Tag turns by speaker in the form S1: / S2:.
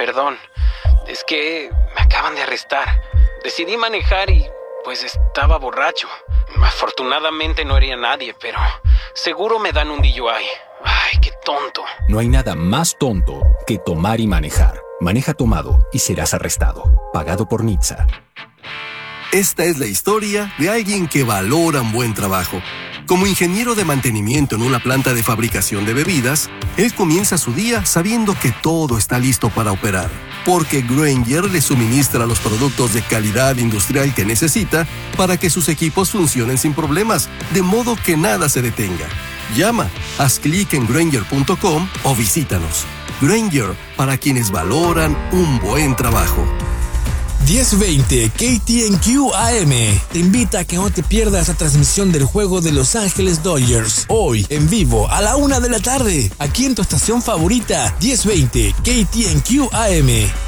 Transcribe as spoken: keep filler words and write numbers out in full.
S1: perdón. Es que me acaban de arrestar. Decidí manejar y pues estaba borracho. Afortunadamente no hería a nadie, pero seguro me dan un D U I. Ay, qué tonto.
S2: No hay nada más tonto que tomar y manejar. Maneja tomado y serás arrestado. Pagado por N H T S A.
S3: Esta es la historia de alguien que valora un buen trabajo. Como ingeniero de mantenimiento en una planta de fabricación de bebidas, él comienza su día sabiendo que todo está listo para operar, porque Grainger le suministra los productos de calidad industrial que necesita para que sus equipos funcionen sin problemas, de modo que nada se detenga. Llama, haz clic en Grainger punto com o visítanos. Grainger, para quienes valoran un buen trabajo.
S4: diez veinte K T N Q A M te invita a que no te pierdas la transmisión del juego de Los Ángeles Dodgers, hoy en vivo a la una de la tarde, aquí en tu estación favorita, diez veinte K T N Q A M.